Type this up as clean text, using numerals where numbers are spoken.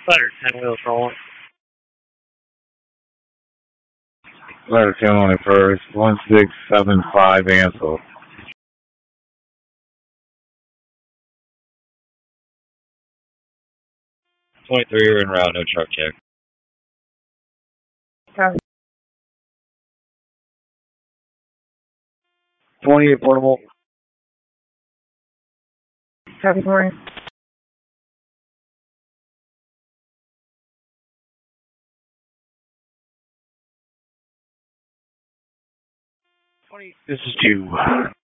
Letter 10 wheels rolling. Letter 10 on the first, 1675 Ansel. 23 are en route, no truck check. Copy. 28 portable. Copy, morning. This is 2.